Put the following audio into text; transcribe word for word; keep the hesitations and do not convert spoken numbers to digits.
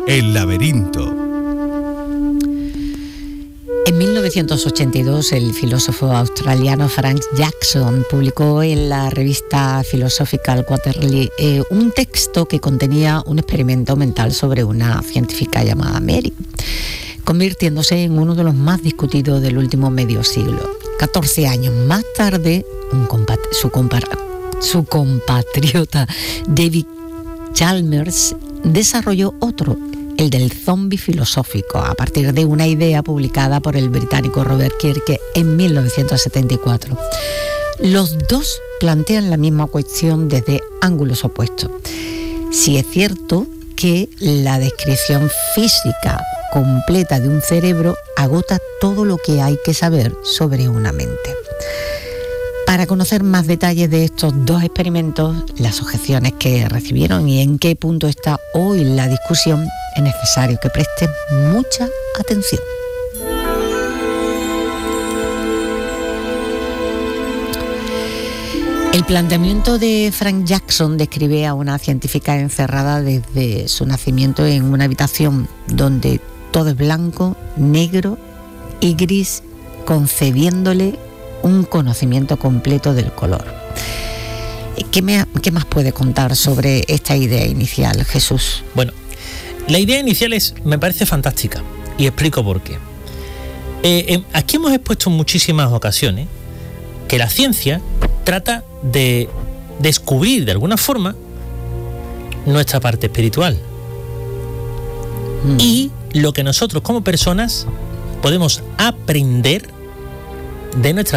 El laberinto. En mil novecientos ochenta y dos, el filósofo australiano Frank Jackson publicó en la revista Philosophical Quarterly eh, un texto que contenía un experimento mental sobre una científica llamada Mary, convirtiéndose en uno de los más discutidos del último medio siglo. catorce años más tarde, un compat- su, compar- su compatriota David Chalmers desarrolló otro, el del zombi filosófico, a partir de una idea publicada por el británico Robert Kirk en mil novecientos setenta y cuatro. Los dos plantean la misma cuestión desde ángulos opuestos. Si es cierto que la descripción física completa de un cerebro agota todo lo que hay que saber sobre una mente. Para conocer más detalles de estos dos experimentos, las objeciones que recibieron y en qué punto está hoy la discusión, es necesario que presten mucha atención. El planteamiento de Frank Jackson describe a una científica encerrada desde su nacimiento en una habitación donde todo es blanco, negro y gris, concediéndole un conocimiento completo del color. ¿Qué, me, ¿Qué más puede contar sobre esta idea inicial, Jesús? Bueno, la idea inicial es, me parece fantástica, y explico por qué. Eh, eh, aquí hemos expuesto en muchísimas ocasiones que la ciencia trata de descubrir de alguna forma nuestra parte espiritual mm. y lo que nosotros como personas podemos aprender de nuestra